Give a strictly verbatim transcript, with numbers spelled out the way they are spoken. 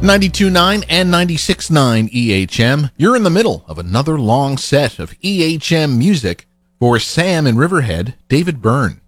ninety-two point nine and ninety-six point nine E H M. You're in the middle of another long set of E H M music for Sam in Riverhead, David Byrne.